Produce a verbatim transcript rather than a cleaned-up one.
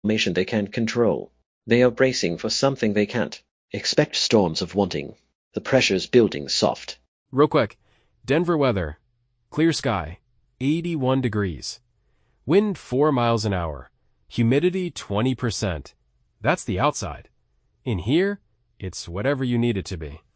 information they can't control. They are bracing for something they can't. Expect storms of wanting. The pressure's building soft. Real quick, Denver weather. Clear sky, eighty-one degrees. Wind four miles an hour. Humidity twenty percent. That's the outside. In here, it's whatever you need it to be.